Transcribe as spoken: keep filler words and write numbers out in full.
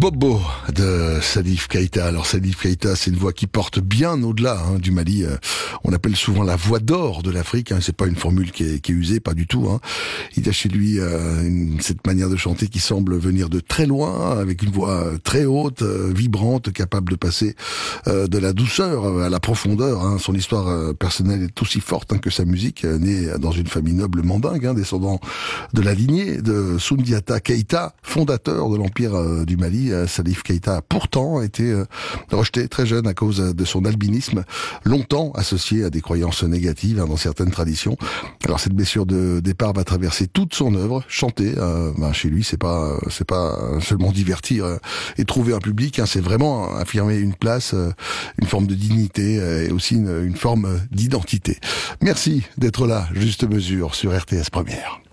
Bobo de Salif Keïta. Alors Salif Keïta, c'est une voix qui porte bien au-delà hein, du Mali. Euh, on appelle souvent la voix d'or de l'Afrique. Hein. C'est pas une formule qui est, qui est usée, pas du tout. Hein. Il y a chez lui euh, une, cette manière de chanter qui semble venir de très loin, avec une voix très haute, euh, vibrante, capable de passer euh, de la douceur à la profondeur. Hein. Son histoire euh, personnelle est aussi forte hein, que sa musique. Euh, né dans une famille noble mandingue, hein, descendant de la lignée de Soundiata Keïta, fondateur de l'Empire euh, du Mali. Salif Keïta a pourtant été euh, rejeté très jeune à cause de son albinisme, longtemps associé à des croyances négatives hein, dans certaines traditions. Alors cette blessure de départ va traverser toute son œuvre. Chanter, euh, ben, chez lui, c'est pas c'est pas seulement divertir euh, et trouver un public. Hein, c'est vraiment affirmer une place, euh, une forme de dignité euh, et aussi une, une forme d'identité. Merci d'être là, Juste Mesure sur R T S Première.